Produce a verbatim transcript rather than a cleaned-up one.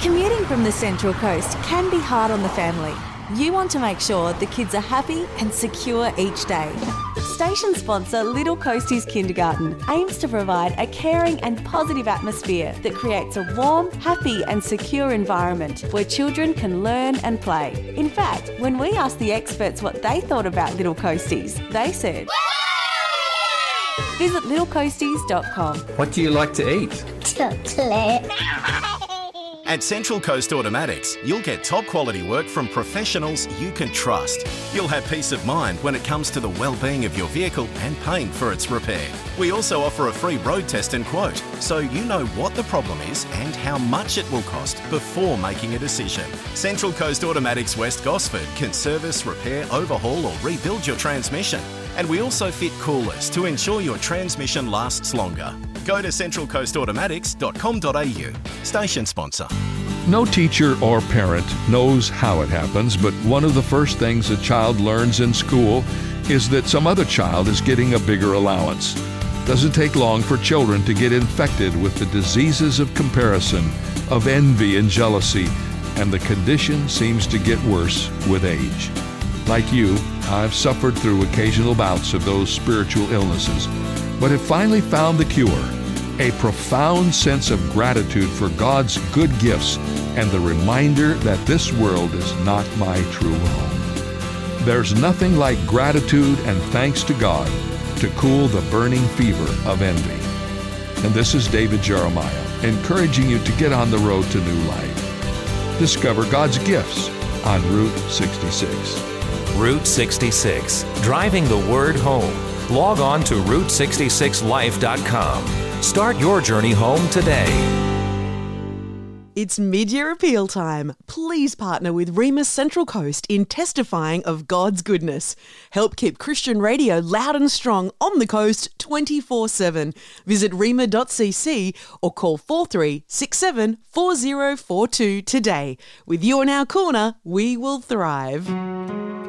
Commuting from the Central Coast can be hard on the family. You want to make sure the kids are happy and secure each day. Station sponsor Little Coasties Kindergarten aims to provide a caring and positive atmosphere that creates a warm, happy and secure environment where children can learn and play. In fact, when we asked the experts what they thought about Little Coasties, they said, visit little coasties dot com. What do you like to eat? Chocolate. At Central Coast Automatics, you'll get top quality work from professionals you can trust. You'll have peace of mind when it comes to the well-being of your vehicle and paying for its repair. We also offer a free road test and quote, so you know what the problem is and how much it will cost before making a decision. Central Coast Automatics West Gosford can service, repair, overhaul or rebuild your transmission. And we also fit coolers to ensure your transmission lasts longer. Go to central coast automatics dot com dot a u. Station sponsor. No teacher or parent knows how it happens, but one of the first things a child learns in school is that some other child is getting a bigger allowance. Doesn't take long for children to get infected with the diseases of comparison, of envy and jealousy, and the condition seems to get worse with age. Like you, I've suffered through occasional bouts of those spiritual illnesses, but have finally found the cure, a profound sense of gratitude for God's good gifts and the reminder that this world is not my true home. There's nothing like gratitude and thanks to God to cool the burning fever of envy. And this is David Jeremiah, encouraging you to get on the road to new life. Discover God's gifts on Route sixty-six. Route sixty-six, driving the word home. Log on to route sixty-six life dot com. Start your journey home today. It's mid-year appeal time. Please partner with Remus Central Coast in testifying of God's goodness. Help keep Christian radio loud and strong on the coast twenty-four seven. Visit rema dot c c or call four three six seven four zero four two today. With you in our corner, we will thrive.